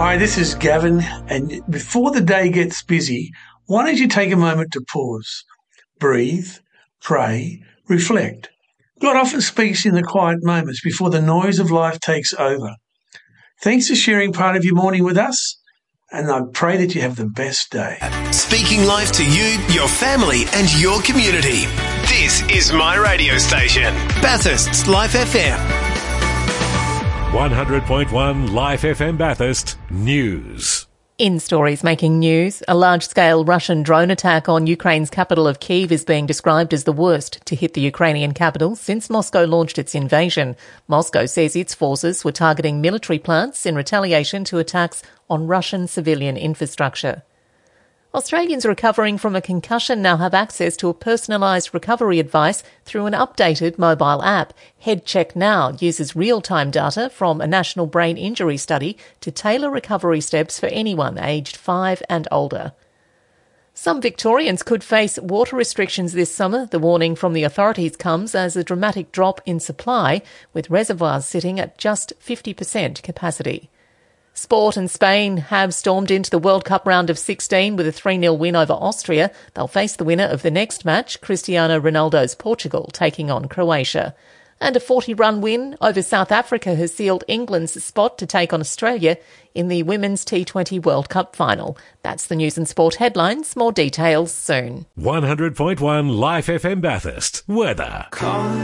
Hi, this is Gavin, and before the day gets busy, why don't you take a moment to pause, breathe, pray, reflect. God often speaks in the quiet moments before the noise of life takes over. Thanks for sharing part of your morning with us, and I pray that you have the best day. Speaking life to you, your family and your community. This is my radio station, Bathurst's Life FM. 100.1 Life FM Bathurst News. In stories making news, a large-scale Russian drone attack on Ukraine's capital of Kyiv is being described as the worst to hit the Ukrainian capital since Moscow launched its invasion. Moscow says its forces were targeting military plants in retaliation to attacks on Russian civilian infrastructure. Australians recovering from a concussion now have access to a personalised recovery advice through an updated mobile app. HeadCheck Now uses real-time data from a national brain injury study to tailor recovery steps for anyone aged 5 and older. Some Victorians could face water restrictions this summer. The warning from the authorities comes as a dramatic drop in supply, with reservoirs sitting at just 50% capacity. Sport and Spain have stormed into the World Cup round of 16 with a 3-0 win over Austria. They'll face the winner of the next match, Cristiano Ronaldo's Portugal, taking on Croatia. And a 40-run win over South Africa has sealed England's spot to take on Australia in the Women's T20 World Cup final. That's the news and sport headlines. More details soon. 100.1 Life FM Bathurst. Weather.